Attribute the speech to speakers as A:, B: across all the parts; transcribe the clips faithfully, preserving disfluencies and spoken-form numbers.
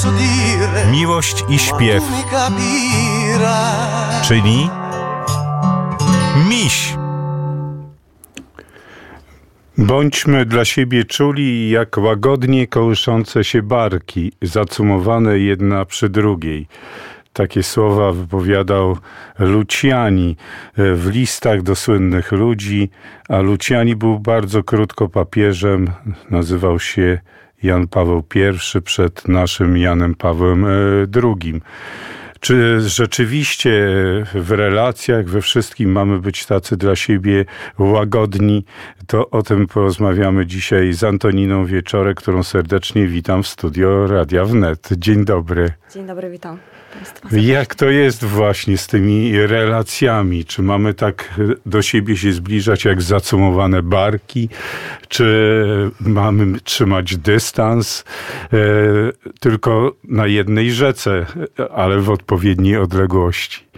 A: Miłość i śpiew, czyli miś. Bądźmy dla siebie czuli jak łagodnie kołyszące się barki, zacumowane jedna przy drugiej. Takie słowa wypowiadał Luciani w listach do słynnych ludzi, a Luciani był bardzo krótko papieżem, nazywał się Jan Paweł I przed naszym Janem Pawłem drugim. Czy rzeczywiście w relacjach, we wszystkim mamy być tacy dla siebie łagodni? To o tym porozmawiamy dzisiaj z Antoniną Wieczorek, którą serdecznie witam w studio Radia Wnet. Dzień dobry.
B: Dzień dobry, witam Państwa.
A: Jak to jest właśnie z tymi relacjami? Czy mamy tak do siebie się zbliżać jak zacumowane barki? Czy mamy trzymać dystans e, tylko na jednej rzece, ale w odpowiedniej odległości?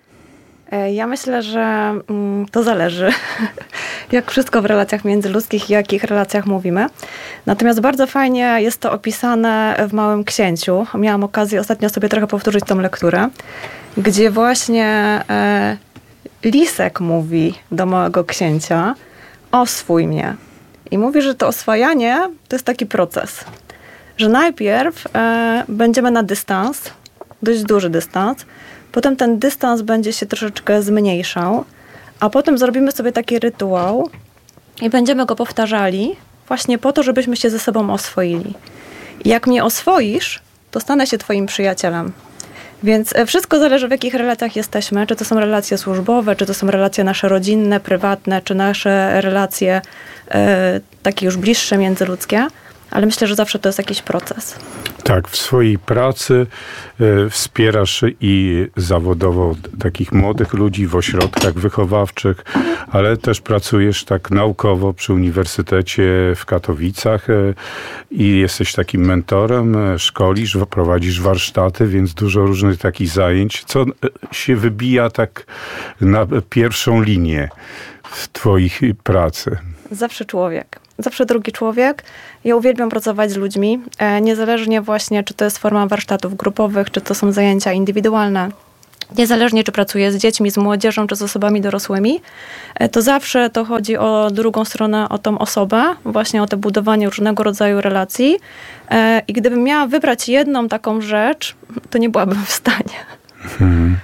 B: Ja myślę, że to zależy, jak wszystko w relacjach międzyludzkich i jakich relacjach mówimy. Natomiast bardzo fajnie jest to opisane w Małym Księciu. Miałam okazję ostatnio sobie trochę powtórzyć tą lekturę, gdzie właśnie e, Lisek mówi do Małego Księcia: oswój mnie. I mówi, że to oswajanie to jest taki proces, że najpierw e, będziemy na dystans, dość duży dystans, potem ten dystans będzie się troszeczkę zmniejszał, a potem zrobimy sobie taki rytuał i będziemy go powtarzali właśnie po to, żebyśmy się ze sobą oswoili. I jak mnie oswoisz, to stanę się twoim przyjacielem. Więc wszystko zależy, w jakich relacjach jesteśmy, czy to są relacje służbowe, czy to są relacje nasze rodzinne, prywatne, czy nasze relacje e, takie już bliższe, międzyludzkie. Ale myślę, że zawsze to jest jakiś proces.
A: Tak, w swojej pracy e, wspierasz i zawodowo takich młodych ludzi w ośrodkach wychowawczych, ale też pracujesz tak naukowo przy Uniwersytecie w Katowicach e, i jesteś takim mentorem, e, szkolisz, prowadzisz warsztaty, więc dużo różnych takich zajęć. Co się wybija tak na pierwszą linię w twoich pracy?
B: Zawsze człowiek. Zawsze drugi człowiek. Ja uwielbiam pracować z ludźmi, niezależnie właśnie, czy to jest forma warsztatów grupowych, czy to są zajęcia indywidualne. Niezależnie, czy pracuję z dziećmi, z młodzieżą, czy z osobami dorosłymi, to zawsze to chodzi o drugą stronę, o tą osobę, właśnie o to budowanie różnego rodzaju relacji. I gdybym miała wybrać jedną taką rzecz, to nie byłabym w stanie. Hmm.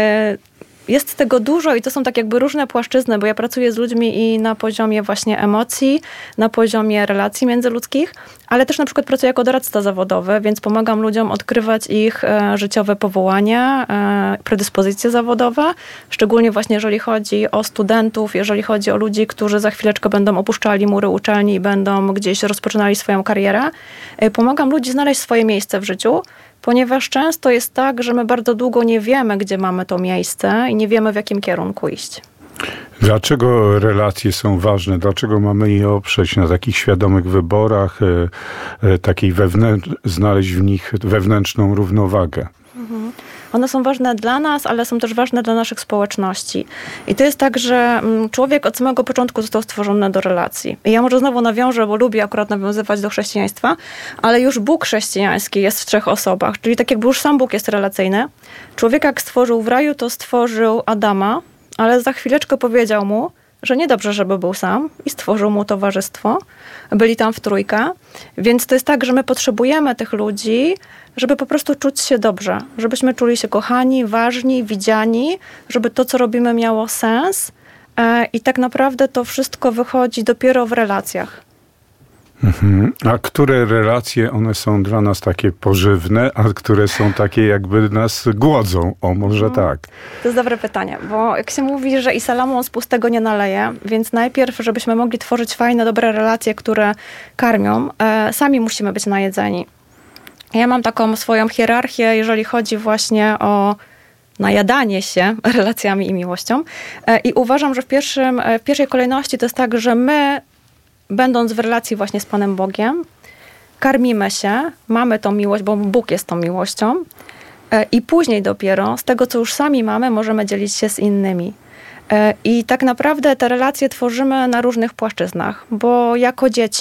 B: Jest tego dużo i to są tak jakby różne płaszczyzny, bo ja pracuję z ludźmi i na poziomie właśnie emocji, na poziomie relacji międzyludzkich, ale też na przykład pracuję jako doradca zawodowy, więc pomagam ludziom odkrywać ich e, życiowe powołania, e, predyspozycje zawodowe, szczególnie właśnie jeżeli chodzi o studentów, jeżeli chodzi o ludzi, którzy za chwileczkę będą opuszczali mury uczelni i będą gdzieś rozpoczynali swoją karierę. E, pomagam ludzi znaleźć swoje miejsce w życiu, ponieważ często jest tak, że my bardzo długo nie wiemy, gdzie mamy to miejsce i nie wiemy, w jakim kierunku iść.
A: Dlaczego relacje są ważne? Dlaczego mamy je oprzeć na takich świadomych wyborach, e, e, takiej wewnętrz- znaleźć w nich wewnętrzną równowagę?
B: Mhm. One są ważne dla nas, ale są też ważne dla naszych społeczności. I to jest tak, że człowiek od samego początku został stworzony do relacji. I ja może znowu nawiążę, bo lubię akurat nawiązywać do chrześcijaństwa, ale już Bóg chrześcijański jest w trzech osobach. Czyli tak jakby już sam Bóg jest relacyjny. Człowieka jak stworzył w raju, to stworzył Adama, ale za chwileczkę powiedział mu, że niedobrze, żeby był sam i stworzył mu towarzystwo. Byli tam w trójkę. Więc to jest tak, że my potrzebujemy tych ludzi, żeby po prostu czuć się dobrze. Żebyśmy czuli się kochani, ważni, widziani, żeby to, co robimy, miało sens. I tak naprawdę to wszystko wychodzi dopiero w relacjach.
A: Mhm. A które relacje, one są dla nas takie pożywne, a które są takie jakby nas głodzą? O, może mhm. tak.
B: To jest dobre pytanie, bo jak się mówi, że i Salomon z pustego nie naleje, więc najpierw, żebyśmy mogli tworzyć fajne, dobre relacje, które karmią, e, sami musimy być najedzeni. Ja mam taką swoją hierarchię, jeżeli chodzi właśnie o najadanie się relacjami i miłością. E, I uważam, że w, pierwszym, w pierwszej kolejności to jest tak, że my, będąc w relacji właśnie z Panem Bogiem, karmimy się, mamy tą miłość, bo Bóg jest tą miłością i później dopiero z tego, co już sami mamy, możemy dzielić się z innymi. I tak naprawdę te relacje tworzymy na różnych płaszczyznach, bo jako dzieci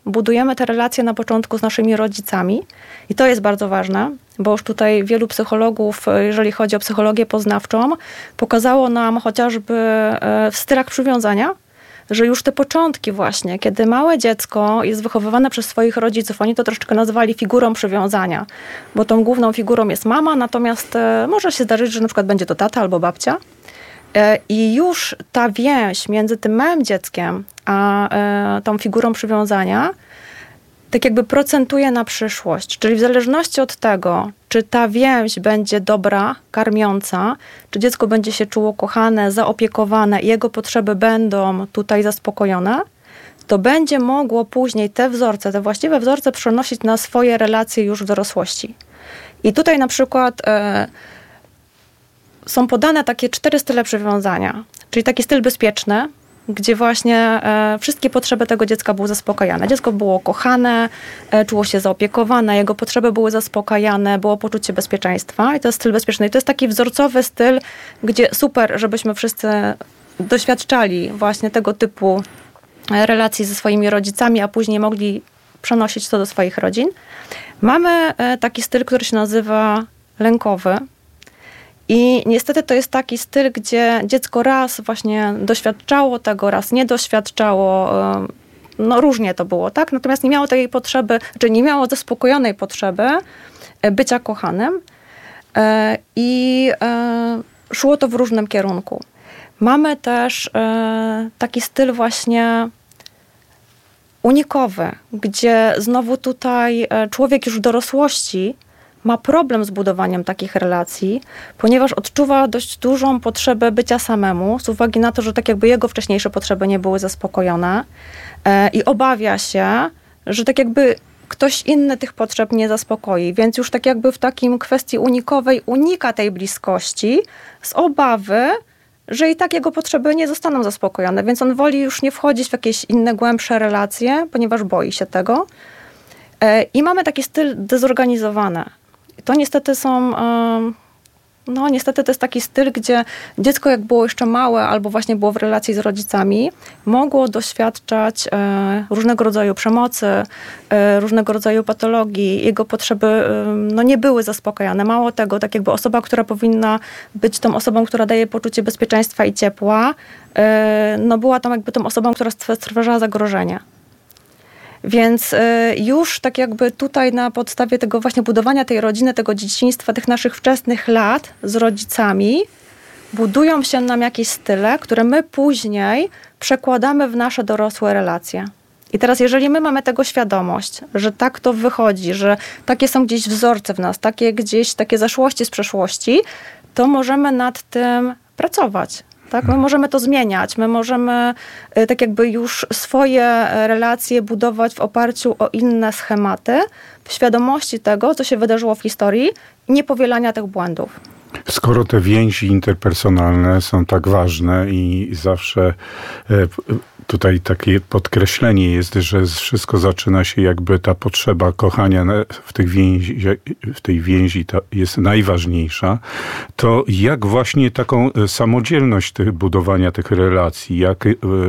B: budujemy te relacje na początku z naszymi rodzicami i to jest bardzo ważne, bo już tutaj wielu psychologów, jeżeli chodzi o psychologię poznawczą, pokazało nam chociażby w stylach przywiązania, że już te początki właśnie, kiedy małe dziecko jest wychowywane przez swoich rodziców, oni to troszeczkę nazwali figurą przywiązania, bo tą główną figurą jest mama, natomiast może się zdarzyć, że na przykład będzie to tata albo babcia. I już ta więź między tym małym dzieckiem a tą figurą przywiązania tak jakby procentuje na przyszłość. Czyli w zależności od tego, czy ta więź będzie dobra, karmiąca, czy dziecko będzie się czuło kochane, zaopiekowane i jego potrzeby będą tutaj zaspokojone, to będzie mogło później te wzorce, te właściwe wzorce przenosić na swoje relacje już w dorosłości. I tutaj na przykład e, są podane takie cztery style przywiązania. Czyli taki styl bezpieczny, gdzie właśnie e, wszystkie potrzeby tego dziecka były zaspokajane. Dziecko było kochane, e, czuło się zaopiekowane, jego potrzeby były zaspokajane, było poczucie bezpieczeństwa i to jest styl bezpieczny. I to jest taki wzorcowy styl, gdzie super, żebyśmy wszyscy doświadczali właśnie tego typu relacji ze swoimi rodzicami, a później mogli przenosić to do swoich rodzin. Mamy e, taki styl, który się nazywa lękowy. I niestety to jest taki styl, gdzie dziecko raz właśnie doświadczało tego, raz nie doświadczało, no różnie to było, tak? Natomiast nie miało tej potrzeby, czy nie miało zaspokojonej potrzeby bycia kochanym i szło to w różnym kierunku. Mamy też taki styl właśnie unikowy, gdzie znowu tutaj człowiek już w dorosłości ma problem z budowaniem takich relacji, ponieważ odczuwa dość dużą potrzebę bycia samemu, z uwagi na to, że tak jakby jego wcześniejsze potrzeby nie były zaspokojone e, i obawia się, że tak jakby ktoś inny tych potrzeb nie zaspokoi, więc już tak jakby w takim kwestii unikowej unika tej bliskości z obawy, że i tak jego potrzeby nie zostaną zaspokojone, więc on woli już nie wchodzić w jakieś inne, głębsze relacje, ponieważ boi się tego. E, I mamy taki styl dezorganizowany. To niestety są, no niestety to jest taki styl, gdzie dziecko jak było jeszcze małe albo właśnie było w relacji z rodzicami, mogło doświadczać różnego rodzaju przemocy, różnego rodzaju patologii. Jego potrzeby no, nie były zaspokajane. Mało tego, tak jakby osoba, która powinna być tą osobą, która daje poczucie bezpieczeństwa i ciepła, no była tam jakby tą osobą, która stwarzała zagrożenie. Więc już tak jakby tutaj na podstawie tego właśnie budowania tej rodziny, tego dzieciństwa, tych naszych wczesnych lat z rodzicami, budują się nam jakieś style, które my później przekładamy w nasze dorosłe relacje. I teraz jeżeli my mamy tego świadomość, że tak to wychodzi, że takie są gdzieś wzorce w nas, takie gdzieś takie zaszłości z przeszłości, to możemy nad tym pracować. Tak? My możemy to zmieniać, my możemy tak jakby już swoje relacje budować w oparciu o inne schematy, w świadomości tego, co się wydarzyło w historii i niepowielania tych błędów.
A: Skoro te więzi interpersonalne są tak ważne i zawsze tutaj takie podkreślenie jest, że wszystko zaczyna się jakby ta potrzeba kochania w tych więzi, w tej więzi ta jest najważniejsza, to jak właśnie taką samodzielność tych, budowania tych relacji, jak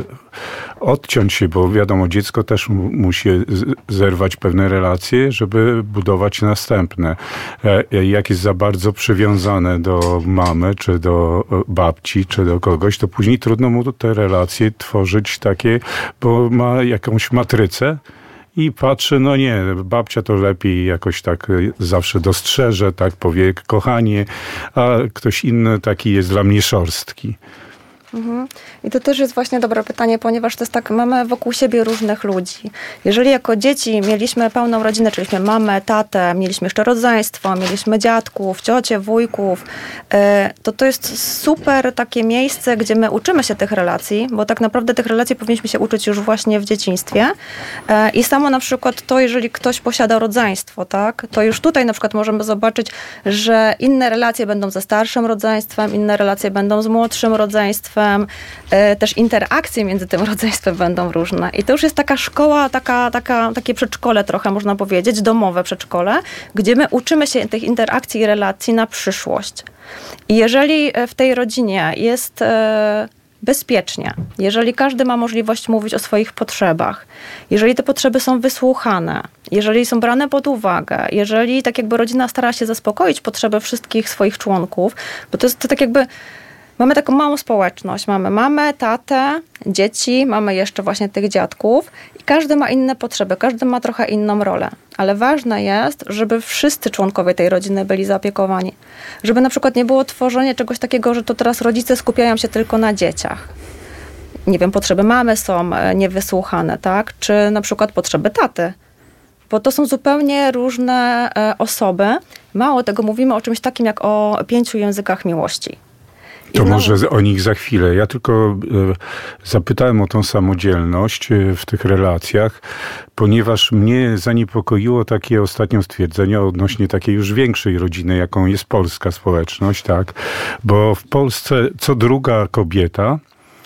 A: odciąć się, bo wiadomo, dziecko też musi zerwać pewne relacje, żeby budować następne. Jak jest za bardzo przywiązane do mamy, czy do babci, czy do kogoś, to później trudno mu te relacje tworzyć takie, bo ma jakąś matrycę i patrzy, no nie, babcia to lepiej jakoś tak zawsze dostrzeże, tak powie kochanie, a ktoś inny taki jest dla mnie szorstki.
B: Mhm. I to też jest właśnie dobre pytanie, ponieważ to jest tak, mamy wokół siebie różnych ludzi. Jeżeli jako dzieci mieliśmy pełną rodzinę, czyli mieliśmy mamę, tatę, mieliśmy jeszcze rodzeństwo, mieliśmy dziadków, ciocie, wujków, to to jest super takie miejsce, gdzie my uczymy się tych relacji, bo tak naprawdę tych relacji powinniśmy się uczyć już właśnie w dzieciństwie. I samo na przykład to, jeżeli ktoś posiada rodzeństwo, tak, to już tutaj na przykład możemy zobaczyć, że inne relacje będą ze starszym rodzeństwem, inne relacje będą z młodszym rodzeństwem, też interakcje między tym rodzeństwem będą różne. I to już jest taka szkoła, taka, taka, takie przedszkole trochę, można powiedzieć, domowe przedszkole, gdzie my uczymy się tych interakcji i relacji na przyszłość. I jeżeli w tej rodzinie jest bezpiecznie, jeżeli każdy ma możliwość mówić o swoich potrzebach, jeżeli te potrzeby są wysłuchane, jeżeli są brane pod uwagę, jeżeli tak jakby rodzina stara się zaspokoić potrzeby wszystkich swoich członków, bo to jest to tak jakby, mamy taką małą społeczność, mamy mamę, tatę, dzieci, mamy jeszcze właśnie tych dziadków i każdy ma inne potrzeby, każdy ma trochę inną rolę. Ale ważne jest, żeby wszyscy członkowie tej rodziny byli zaopiekowani. Żeby na przykład nie było tworzenia czegoś takiego, że to teraz rodzice skupiają się tylko na dzieciach. Nie wiem, potrzeby mamy są niewysłuchane, tak? Czy na przykład potrzeby taty. Bo to są zupełnie różne osoby. Mało tego, mówimy o czymś takim jak o pięciu językach miłości.
A: To znowu... może o nich za chwilę. Ja tylko e, zapytałem o tą samodzielność e, w tych relacjach, ponieważ mnie zaniepokoiło takie ostatnio stwierdzenie odnośnie takiej już większej rodziny, jaką jest polska społeczność, tak? Bo w Polsce co druga kobieta e,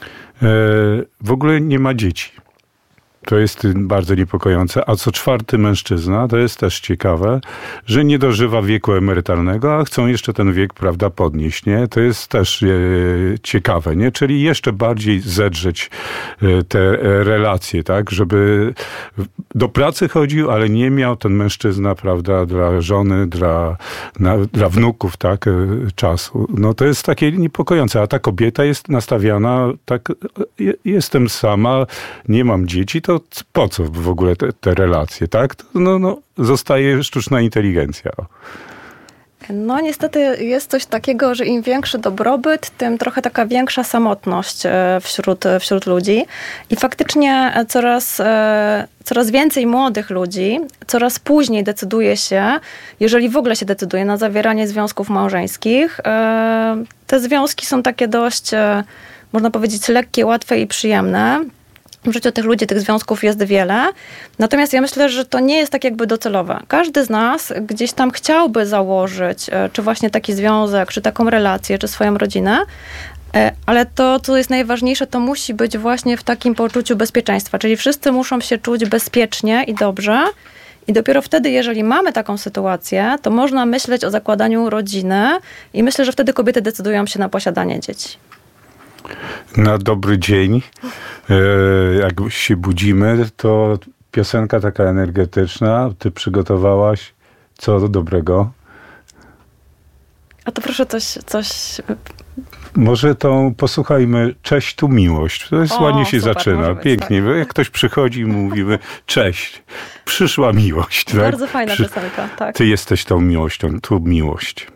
A: w ogóle nie ma dzieci. To jest bardzo niepokojące. A co czwarty mężczyzna, to jest też ciekawe, że nie dożywa wieku emerytalnego, a chcą jeszcze ten wiek, prawda, podnieść, nie? To jest też e, ciekawe, nie? Czyli jeszcze bardziej zedrzeć e, te relacje, tak? Żeby do pracy chodził, ale nie miał ten mężczyzna, prawda, dla żony, dla, na, dla wnuków, tak, e, czasu. No to jest takie niepokojące. A ta kobieta jest nastawiana, tak, je, jestem sama, nie mam dzieci, to po co w ogóle te, te relacje, tak? No, no, zostaje sztuczna inteligencja.
B: No niestety jest coś takiego, że im większy dobrobyt, tym trochę taka większa samotność wśród, wśród ludzi. I faktycznie coraz, coraz więcej młodych ludzi, coraz później decyduje się, jeżeli w ogóle się decyduje na zawieranie związków małżeńskich. Te związki są takie dość, można powiedzieć, lekkie, łatwe i przyjemne. W życiu tych ludzi, tych związków jest wiele. Natomiast ja myślę, że to nie jest tak jakby docelowe. Każdy z nas gdzieś tam chciałby założyć, czy właśnie taki związek, czy taką relację, czy swoją rodzinę, ale to, co jest najważniejsze, to musi być właśnie w takim poczuciu bezpieczeństwa. Czyli wszyscy muszą się czuć bezpiecznie i dobrze. I dopiero wtedy, jeżeli mamy taką sytuację, to można myśleć o zakładaniu rodziny i myślę, że wtedy kobiety decydują się na posiadanie dzieci.
A: Na dobry dzień, jak się budzimy, to piosenka taka energetyczna. Ty przygotowałaś co dobrego?
B: A to proszę coś... coś...
A: Może tą posłuchajmy Cześć tu miłość. To jest o, ładnie się super, zaczyna. Pięknie. Tak. Jak ktoś przychodzi i mówimy cześć, przyszła miłość. Tak?
B: Bardzo fajna Przy... piosenka. Tak.
A: Ty jesteś tą miłością, tu miłość.